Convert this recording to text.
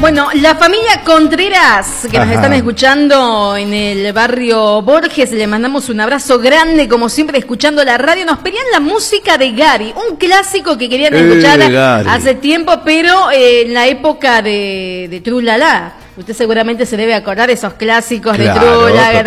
Bueno, la familia Contreras, que nos están escuchando en el barrio Borges, le mandamos un abrazo grande, como siempre, escuchando la radio. Nos pedían la música de Gary, un clásico que querían escuchar hace tiempo, pero en la época de Trulala. Usted seguramente se debe acordar esos clásicos de Trulala.